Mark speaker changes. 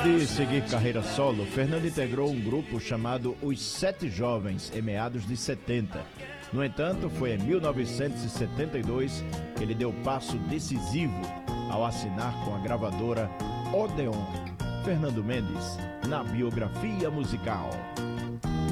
Speaker 1: de seguir carreira solo, Fernando integrou um grupo chamado Os Sete Jovens, em meados de 70. No entanto, foi em 1972 que ele deu passo decisivo ao assinar com a gravadora Odeon. Fernando Mendes, na biografia musical.